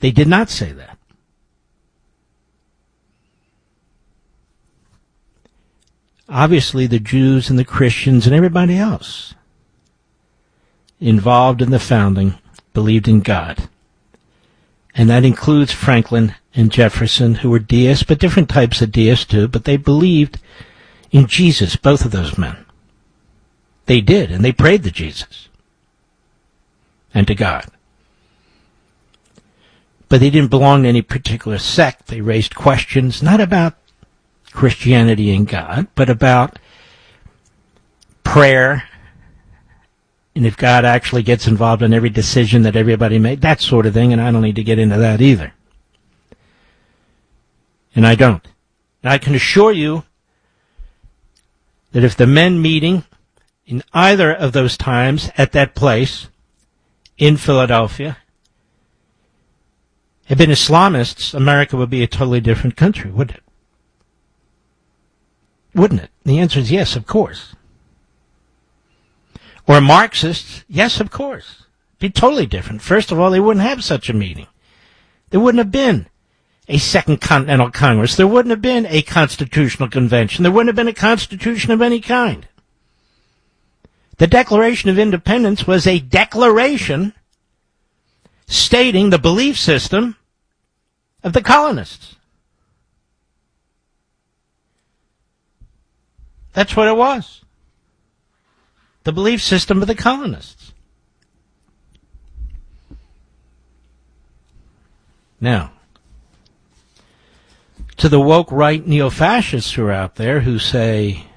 They did not say that. Obviously, the Jews and the Christians and everybody else involved in the founding believed in God. And that includes Franklin and Jefferson, who were deists, but different types of deists too, but they believed in Jesus, both of those men. They did, and they prayed to Jesus and to God. But they didn't belong to any particular sect. They raised questions, not about Christianity and God, but about prayer, and if God actually gets involved in every decision that everybody made, that sort of thing, and I don't need to get into that either. And I don't. And I can assure you that if the men meeting in either of those times at that place in Philadelphia had been Islamists, America would be a totally different country, wouldn't it? Wouldn't it? The answer is yes, of course. Or Marxists, yes, of course. It'd be totally different. First of all, they wouldn't have such a meeting. There wouldn't have been a Second Continental Congress. There wouldn't have been a constitutional convention. There wouldn't have been a constitution of any kind. The Declaration of Independence was a declaration stating the belief system of the colonists. That's what it was. The belief system of the colonists. Now, to the woke right neo-fascists who are out there who say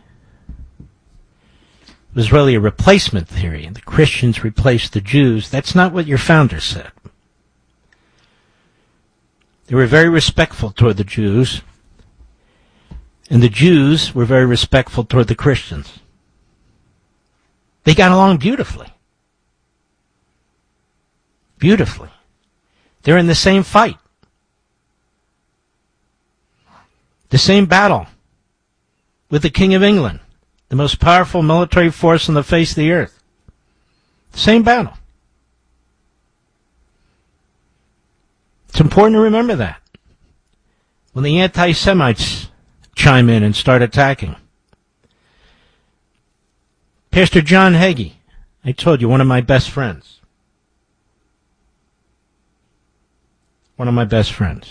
it was really a replacement theory and the Christians replaced the Jews, that's not what your founders said. They were very respectful toward the Jews, and the Jews were very respectful toward the Christians. They got along beautifully. Beautifully. They're in the same fight. The same battle with the King of England, the most powerful military force on the face of the earth. The same battle. It's important to remember that. When the anti-Semites chime in and start attacking. Pastor John Hagee, I told you, one of my best friends. One of my best friends.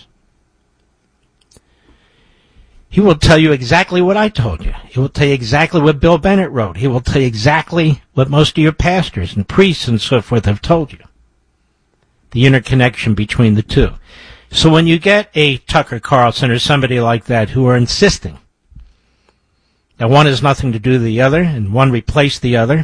He will tell you exactly what I told you. He will tell you exactly what Bill Bennett wrote. He will tell you exactly what most of your pastors and priests and so forth have told you. The interconnection between the two. So when you get a Tucker Carlson or somebody like that who are insisting that one has nothing to do with the other and one replaced the other,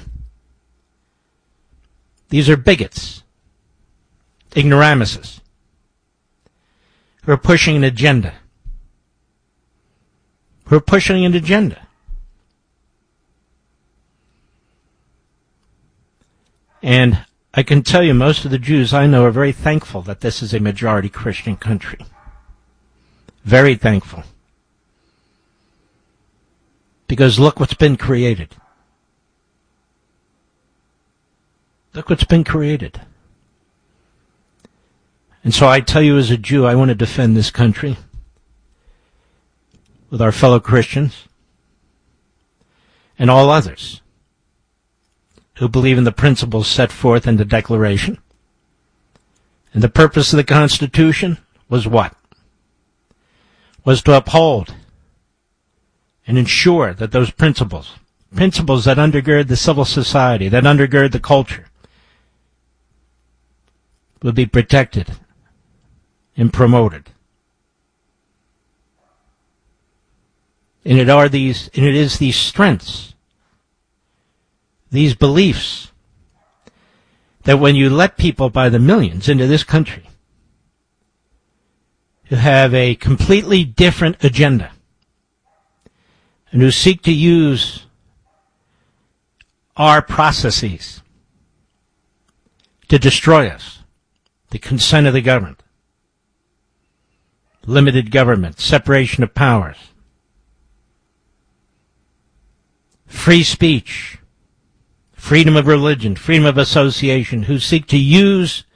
these are bigots, ignoramuses, who are pushing an agenda. Who are pushing an agenda. And I can tell you most of the Jews I know are very thankful that this is a majority Christian country. Very thankful. Because look what's been created. Look what's been created. And so I tell you as a Jew, I want to defend this country with our fellow Christians and all others who believe in the principles set forth in the Declaration. And the purpose of the Constitution was what? Was to uphold and ensure that those principles that undergird the civil society, that undergird the culture, would be protected and promoted. And it is these strengths, these beliefs, that when you let people by the millions into this country who have a completely different agenda and who seek to use our processes to destroy us, the consent of the government, limited government, separation of powers, free speech, freedom of religion, freedom of association, who seek to use